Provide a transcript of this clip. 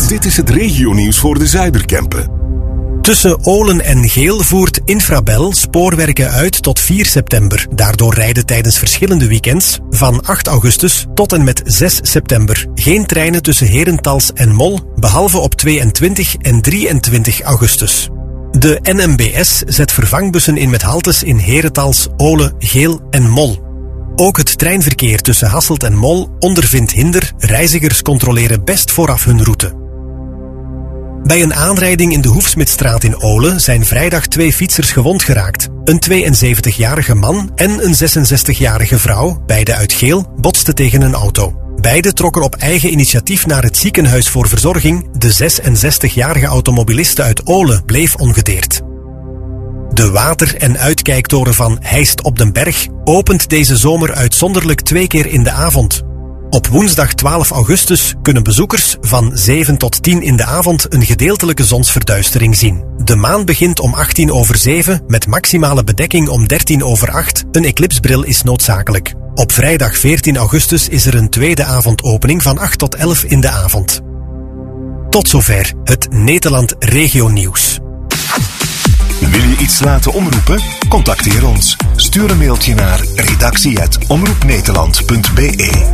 Dit is het regionieuws voor de Zuiderkempen. Tussen Olen en Geel voert Infrabel spoorwerken uit tot 4 september. Daardoor rijden tijdens verschillende weekends van 8 augustus tot en met 6 september geen treinen tussen Herentals en Mol, behalve op 22 en 23 augustus. De NMBS zet vervangbussen in met haltes in Herentals, Olen, Geel en Mol. Ook het treinverkeer tussen Hasselt en Mol ondervindt hinder. Reizigers controleren best vooraf hun route. Bij een aanrijding in de Hoefsmidstraat in Olen zijn vrijdag 2 fietsers gewond geraakt. Een 72-jarige man en een 66-jarige vrouw, beide uit Geel, botsten tegen een auto. Beide trokken op eigen initiatief naar het ziekenhuis voor verzorging. De 66-jarige automobiliste uit Olen bleef ongedeerd. De water- en uitkijktoren van Heist op den Berg opent deze zomer uitzonderlijk 2 keer in de avond. Op woensdag 12 augustus kunnen bezoekers van 7 tot 10 in de avond een gedeeltelijke zonsverduistering zien. De maan begint om 7:18 met maximale bedekking om 7:13. Een eclipsbril is noodzakelijk. Op vrijdag 14 augustus is er een tweede avondopening van 8 tot 11 in de avond. Tot zover het Nederland Regio Nieuws. Wil je iets laten omroepen? Contacteer ons. Stuur een mailtje naar redactie@omroepnederland.be.